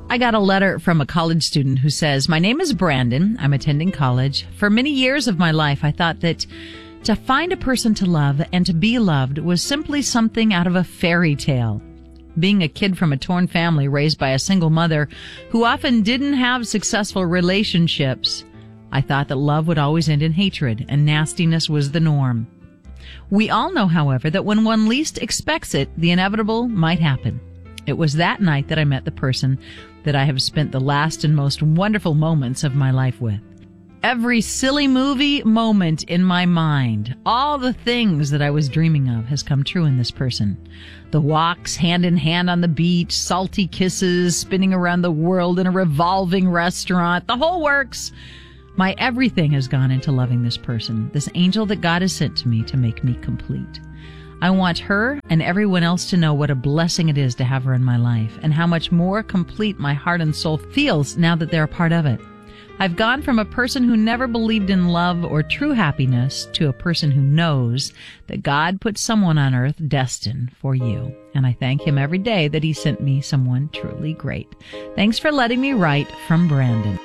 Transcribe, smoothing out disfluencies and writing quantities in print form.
I got a letter from a college student who says, "My name is Brandon. I'm attending college. For many years of my life, I thought that to find a person to love and to be loved was simply something out of a fairy tale. Being a kid from a torn family raised by a single mother who often didn't have successful relationships, I thought that love would always end in hatred and nastiness was the norm. We all know, however, that when one least expects it, the inevitable might happen. It was that night that I met the person that I have spent the last and most wonderful moments of my life with. Every silly movie moment in my mind, all the things that I was dreaming of has come true in this person. The walks hand in hand on the beach, salty kisses, spinning around the world in a revolving restaurant, the whole works. My everything has gone into loving this person, this angel that God has sent to me to make me complete. I want her and everyone else to know what a blessing it is to have her in my life and how much more complete my heart and soul feels now that they're a part of it. I've gone from a person who never believed in love or true happiness to a person who knows that God put someone on earth destined for you. And I thank him every day that he sent me someone truly great. Thanks for letting me write from Brandon."